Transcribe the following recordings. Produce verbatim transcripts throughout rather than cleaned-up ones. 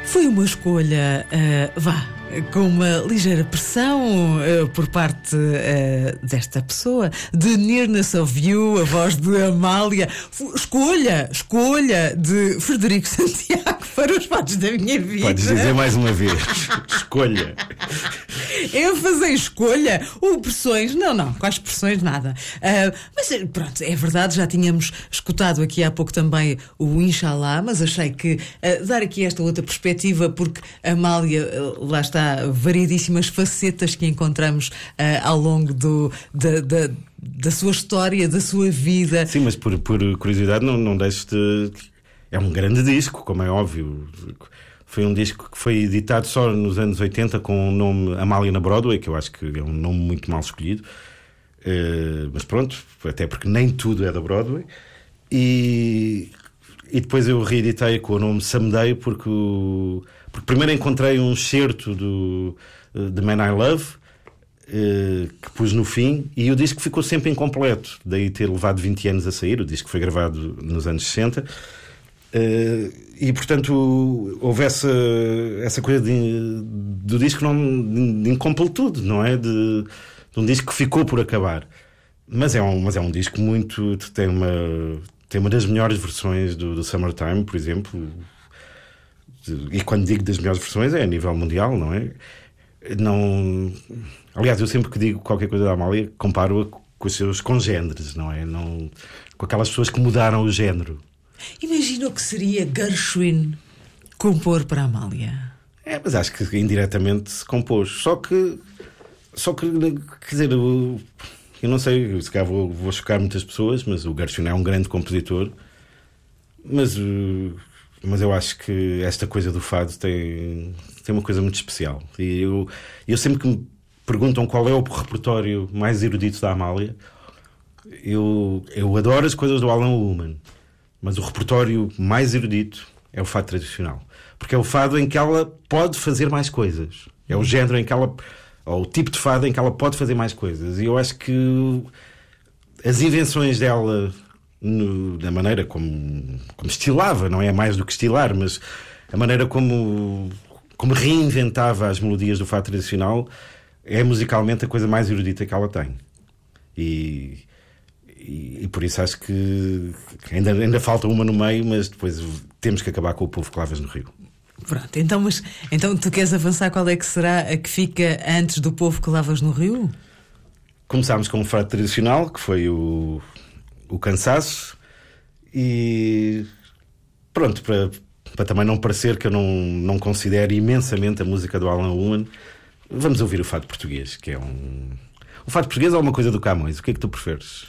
Foi uma escolha, uh, vá, com uma ligeira pressão uh, por parte uh, desta pessoa, de Nearness of You, a voz de Amália. F- escolha, escolha de Frederico Santiago para os fatos da minha vida. Podes dizer mais uma vez. Escolha. ênfase em escolha, ou pressões, não, não, quais pressões, nada. Uh, mas pronto, é verdade, já tínhamos escutado aqui há pouco também o Inshallah, mas achei que uh, dar aqui esta outra perspectiva, porque a Amália, uh, lá está, variedíssimas facetas que encontramos uh, ao longo do, da, da, da sua história, da sua vida. Sim, mas por, por curiosidade, não, não deixes de... É um grande disco, como é óbvio. Foi um disco que foi editado só nos anos oitenta com o nome Amália na Broadway, que eu acho que é um nome muito mal escolhido. Uh, mas pronto, até porque nem tudo é da Broadway. E, e depois eu reeditei com o nome Someday, porque, o, porque primeiro encontrei um excerto do The Man I Love, uh, que pus no fim, e o disco ficou sempre incompleto, daí ter levado vinte anos a sair. O disco foi gravado nos anos sessenta. Uh, e portanto houve essa, essa coisa de, do disco não, de, de incompletude, não é? De, de um disco que ficou por acabar, mas é um, mas é um disco muito, tem uma, tem uma das melhores versões do, do Summertime, por exemplo, de, e quando digo das melhores versões é a nível mundial, não é? Não, aliás, eu sempre que digo qualquer coisa da Amália comparo-a com os seus congêneres, não é? Não, com aquelas pessoas que mudaram o género. Imagina o que seria Gershwin compor para a Amália. É, mas acho que indiretamente se compôs. Só que, só que quer dizer, eu, eu não sei, se calhar vou, vou chocar muitas pessoas, mas o Gershwin é um grande compositor. Mas, mas eu acho que esta coisa do fado tem, tem uma coisa muito especial. E eu, eu sempre que me perguntam qual é o repertório mais erudito da Amália, eu, eu adoro as coisas do Alan Woolman. Mas o repertório mais erudito é o fado tradicional. Porque é o fado em que ela pode fazer mais coisas. É o género em que ela... ou o tipo de fado em que ela pode fazer mais coisas. E eu acho que as invenções dela, no, da maneira como, como estilava, não é mais do que estilar, mas a maneira como, como reinventava as melodias do fado tradicional, é musicalmente a coisa mais erudita que ela tem. E... E, e por isso acho que ainda, ainda falta uma no meio, mas depois temos que acabar com o Povo que Lavas no Rio. Pronto, então, mas, então tu queres avançar? Qual é que será a que fica antes do Povo que Lavas no Rio? Começámos com um fado tradicional, que foi o, o Cansaço. E pronto, para, para também não parecer que eu não, não considero imensamente a música do Alan Woolman, vamos ouvir o fado português, que é um... O fado português é uma coisa do Camões. O que é que tu preferes?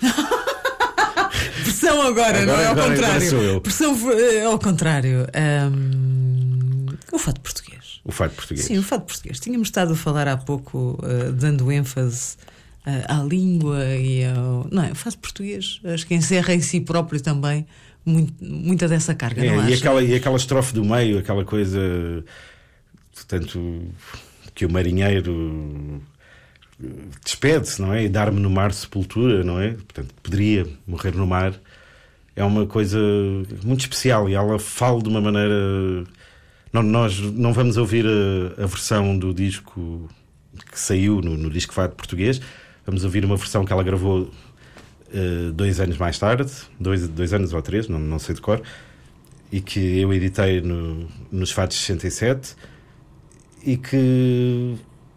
Pressão agora, agora não é ao agora, contrário. Agora sou eu. Pressão é ao contrário. Um, o fado português. O fado português. Sim, o fado português. Tínhamos estado a falar há pouco, uh, dando ênfase uh, à língua e ao... Não é? O fado português, acho que encerra em si próprio também muito, muita dessa carga, é, não e acha? aquela, e aquela estrofe do meio, aquela coisa... Portanto, que o marinheiro... despede-se, não é? E dar-me no mar sepultura, não é? Portanto, poderia morrer no mar. É uma coisa muito especial e ela fala de uma maneira... Não, nós não vamos ouvir a, a versão do disco que saiu no, no disco fado português. Vamos ouvir uma versão que ela gravou uh, dois anos mais tarde, dois, dois anos ou três, não, não sei de cor, e que eu editei no, nos fados sessenta e sete, e que...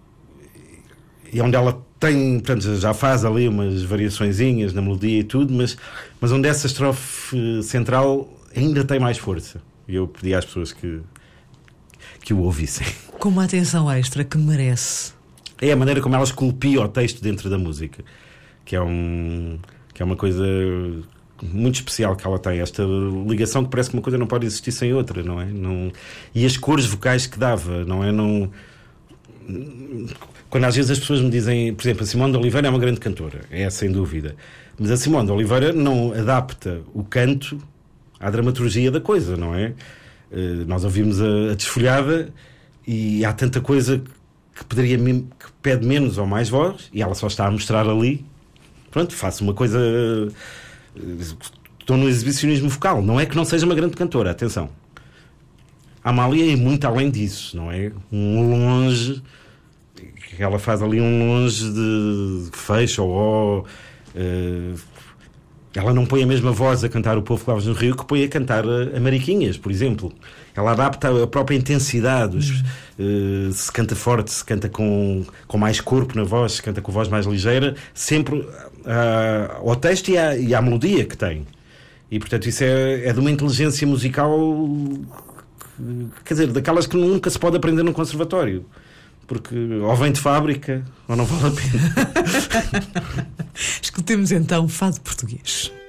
e onde ela tem, portanto, já faz ali umas variaçõezinhas na melodia e tudo, mas, mas onde essa estrofe central ainda tem mais força. E eu pedi às pessoas que, que o ouvissem. Com uma atenção extra que merece. É a maneira como ela esculpia o texto dentro da música, que é, um, que é uma coisa muito especial que ela tem, esta ligação que parece que uma coisa não pode existir sem outra, não é? Não, e as cores vocais que dava, não é? Não... Quando às vezes as pessoas me dizem, por exemplo, a Simone de Oliveira é uma grande cantora, é sem dúvida, mas a Simone de Oliveira não adapta o canto à dramaturgia da coisa, não é? Uh, nós ouvimos a, a Desfolhada e há tanta coisa que, poderia, que pede menos ou mais voz e ela só está a mostrar ali. Pronto, faço uma coisa... Uh, estou no exibicionismo vocal. Não é que não seja uma grande cantora, atenção. A Amália é muito além disso, não é? Um longe, ela faz ali um longe de fecho ou... Uh, ela não põe a mesma voz a cantar O Povo Clavos no Rio que põe a cantar a, a Mariquinhas, por exemplo. Ela adapta a própria intensidade. Os, uh, se canta forte, se canta com, com mais corpo na voz, se canta com a voz mais ligeira, sempre uh, ao texto e à, e à melodia que tem. E, portanto, isso é, é de uma inteligência musical, quer dizer, daquelas que nunca se pode aprender num conservatório. Porque ou vem de fábrica ou não vale a pena. Escutemos então Fado Português.